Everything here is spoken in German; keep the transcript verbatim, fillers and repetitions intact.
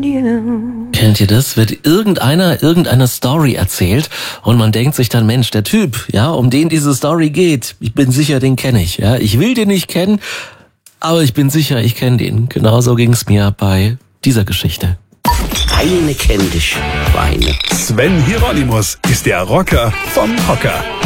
you. Kennt ihr das? Wird irgendeiner irgendeine Story erzählt und man denkt sich dann, Mensch, der Typ, ja, um den diese Story geht, ich bin sicher, den kenne ich. Ja, ich will den nicht kennen, aber ich bin sicher, ich kenne den. Genauso ging es mir bei dieser Geschichte. Eine kennt dich, Schweine. Sven Hieronymus ist der Rocker vom Hocker.